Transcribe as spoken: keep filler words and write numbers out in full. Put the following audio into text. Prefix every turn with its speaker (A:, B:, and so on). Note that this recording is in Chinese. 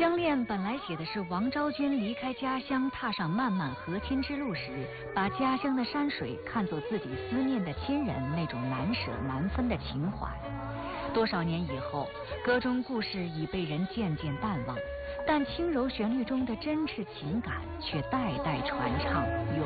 A: 相恋本来写的是王昭君离开家乡，踏上漫漫和亲之路时，把家乡的山水看作自己思念的亲人，那种难舍难分的情怀。多少年以后，歌中故事已被人渐渐淡忘，但轻柔旋律中的真挚情感却代代传唱，永